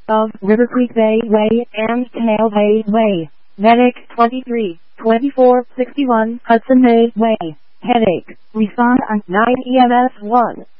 of River Creek Bay Way and Canal Bay Way. Medic 23, 2461 Hudson Bay Way. Headache. Respond on 9 EMS 1.